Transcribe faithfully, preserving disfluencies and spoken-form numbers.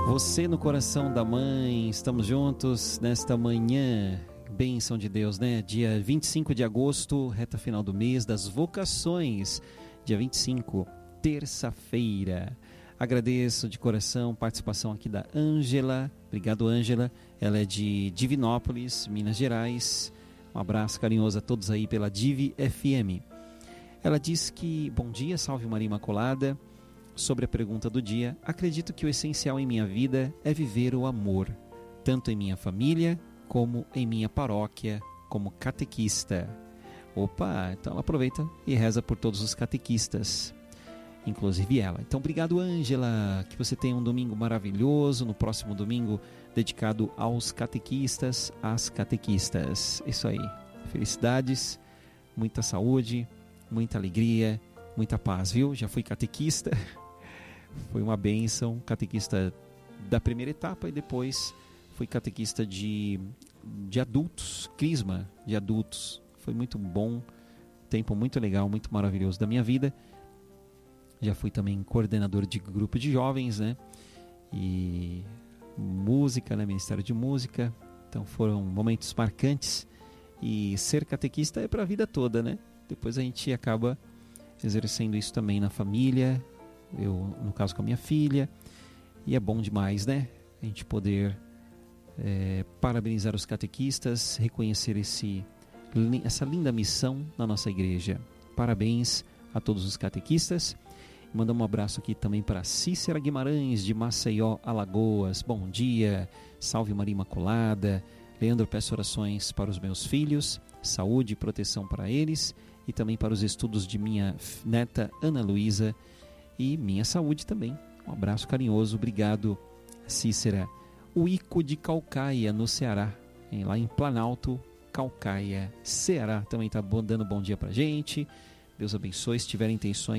Você no coração da mãe, estamos juntos nesta manhã, bênção de Deus, né? Dia vinte e cinco de agosto, reta final do mês das vocações, dia vinte e cinco, terça-feira. Agradeço de coração a participação aqui da Ângela, obrigado Ângela, ela é de Divinópolis, Minas Gerais, um abraço carinhoso a todos aí pela Divi F M. Ela diz que, bom dia, salve Maria Imaculada. Sobre a pergunta do dia, acredito que o essencial em minha vida é viver o amor, tanto em minha família como em minha paróquia, como catequista. Opa, então ela aproveita e reza por todos os catequistas, inclusive ela. Então, obrigado, Ângela, que você tenha um domingo maravilhoso, no próximo domingo dedicado aos catequistas, às catequistas. Isso aí, felicidades, muita saúde, muita alegria, muita paz, viu? Já fui catequista. Foi uma bênção, catequista da primeira etapa e depois fui catequista de, de adultos, crisma de adultos. Foi muito bom, tempo muito legal, muito maravilhoso da minha vida. Já fui também coordenador de grupo de jovens, né? E música, né? Ministério de Música. Então foram momentos marcantes. E ser catequista é para a vida toda, né? Depois a gente acaba exercendo isso também na família, eu no caso com a minha filha, e é bom demais, né? A gente poder é, parabenizar os catequistas, reconhecer esse, essa linda missão na nossa igreja. Parabéns a todos os catequistas. Mandar um abraço aqui também para Cícera Guimarães, de Maceió, Alagoas. Bom dia, salve Maria Imaculada. Leandro, peço orações para os meus filhos, saúde e proteção para eles, e também para os estudos de minha neta Ana Luísa e minha saúde também. Um abraço carinhoso, obrigado Cícera. O Ico de Caucaia, no Ceará, lá em Planalto, Caucaia, Ceará, também está dando bom dia para a gente. Deus abençoe, se tiver intenções